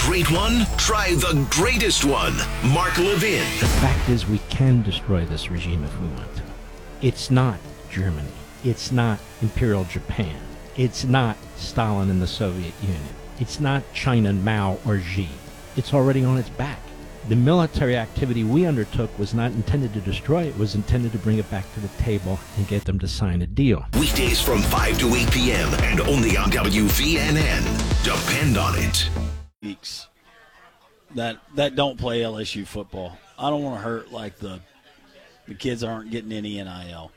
great one? Try the greatest one. Mark Levin. The fact is, we can destroy this regime if we want to. It's not Germany. It's not Imperial Japan. It's not Stalin and the Soviet Union. It's not China, Mao, or Xi. It's already on its back. The military activity we undertook was not intended to destroy it. It was intended to bring it back to the table and get them to sign a deal. Weekdays from 5 to 8 p.m. and only on WVNN. Depend on it. Weeks that don't play LSU football. I don't want to hurt like the kids aren't getting any NIL.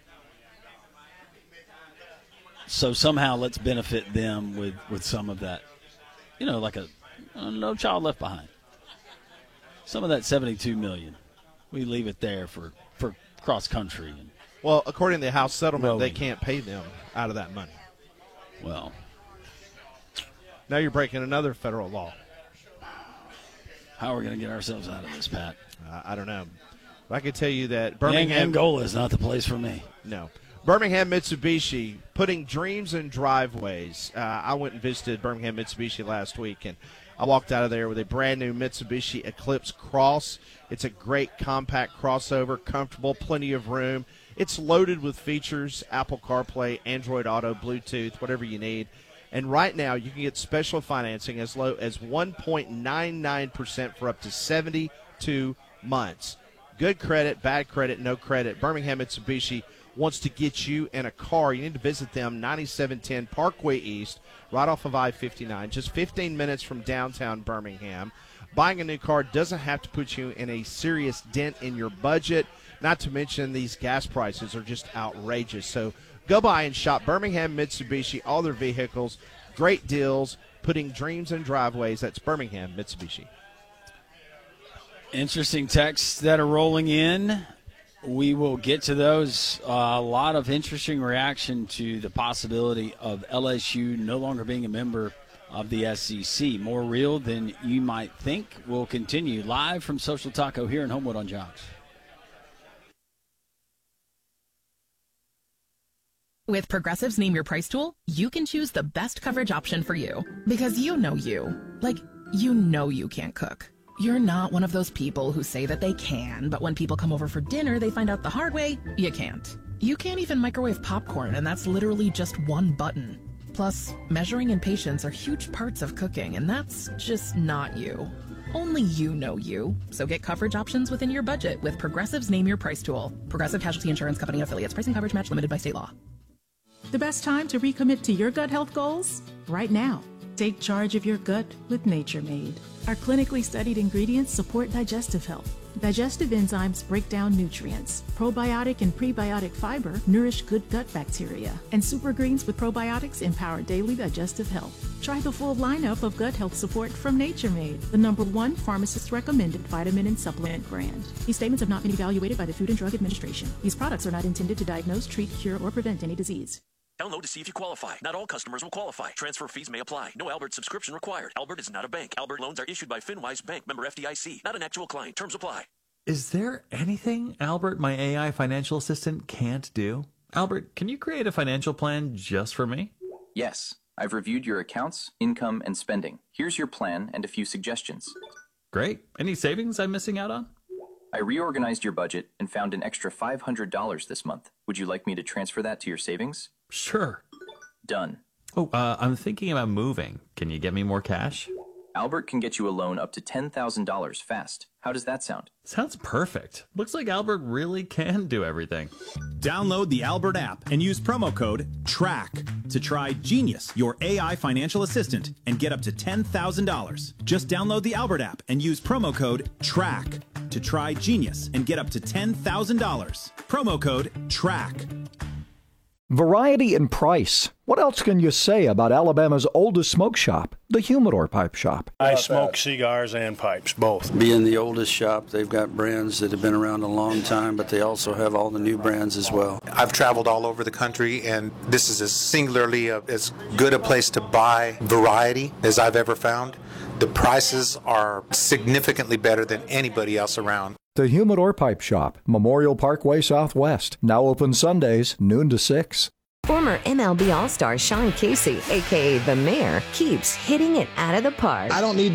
So somehow let's benefit them with some of that. You know, like a No Child Left Behind. Some of that $72 million, we leave it there for cross country. Well, according to the House settlement, they can't pay them out of that money. Well, now you're breaking another federal law. How are we going to get ourselves out of this, Pat? I don't know. But I can tell you that Birmingham, Angola is not the place for me. No. Birmingham Mitsubishi putting dreams in driveways. I went and visited Birmingham Mitsubishi last week, and I walked out of there with a brand-new Mitsubishi Eclipse Cross. It's a great compact crossover, comfortable, plenty of room. It's loaded with features, Apple CarPlay, Android Auto, Bluetooth, whatever you need. And right now you can get special financing as low as 1.99% for up to 72 months. Good credit, bad credit, no credit. Birmingham Mitsubishi wants to get you in a car. You need to visit them, 9710 Parkway East, right off of I-59, just 15 minutes from downtown Birmingham. Buying a new car doesn't have to put you in a serious dent in your budget, not to mention these gas prices are just outrageous. So go by and shop Birmingham Mitsubishi, all their vehicles, great deals, putting dreams in driveways. That's Birmingham Mitsubishi. Interesting texts that are rolling in. We will get to those. A lot of interesting reaction to the possibility of LSU no longer being a member of the SEC. More real than you might think. We'll continue live from Social Taco here in Homewood on Jocks. With Progressive's Name Your Price tool, you can choose the best coverage option for you. Because you know you. Like, you know you can't cook. You're not one of those people who say that they can, but when people come over for dinner, they find out the hard way, you can't. You can't even microwave popcorn, and that's literally just one button. Plus, measuring and patience are huge parts of cooking, and that's just not you. Only you know you. So get coverage options within your budget with Progressive's Name Your Price tool. Progressive Casualty Insurance Company and Affiliates. Pricing coverage match limited by state law. The best time to recommit to your gut health goals? Right now. Take charge of your gut with Nature Made. Our clinically studied ingredients support digestive health. Digestive enzymes break down nutrients. Probiotic and prebiotic fiber nourish good gut bacteria. And super greens with probiotics empower daily digestive health. Try the full lineup of gut health support from Nature Made, the #1 pharmacist-recommended vitamin and supplement brand. These statements have not been evaluated by the Food and Drug Administration. These products are not intended to diagnose, treat, cure, or prevent any disease. Download to see if you qualify. Not all customers will qualify. Transfer fees may apply. No Albert subscription required. Albert is not a bank. Albert loans are issued by FinWise Bank, member FDIC. Not an actual client. Terms apply. Is there anything Albert, my AI financial assistant, can't do? Albert, can you create a financial plan just for me? Yes. I've reviewed your accounts, income, and spending. Here's your plan and a few suggestions. Great. Any savings I'm missing out on? I reorganized your budget and found an extra $500 this month. Would you like me to transfer that to your savings? Sure. Done. Oh, I'm thinking about moving. Can you get me more cash? Albert can get you a loan up to $10,000 fast. How does that sound? Sounds perfect. Looks like Albert really can do everything. Download the Albert app and use promo code TRACK to try Genius, your AI financial assistant, and get up to $10,000. Just download the Albert app and use promo code TRACK to try Genius and get up to $10,000. Promo code TRACK. Variety and price. What else can you say about Alabama's oldest smoke shop, the Humidor Pipe Shop? I smoke cigars and pipes, both. Being the oldest shop, they've got brands that have been around a long time, but they also have all the new brands as well. I've traveled all over the country, and this is as singularly as good a place to buy variety as I've ever found. The prices are significantly better than anybody else around. The Humidor Pipe Shop, Memorial Parkway Southwest. Now open Sundays, noon to 6. Former MLB All-Star Sean Casey, a.k.a. The Mayor, keeps hitting it out of the park. I don't need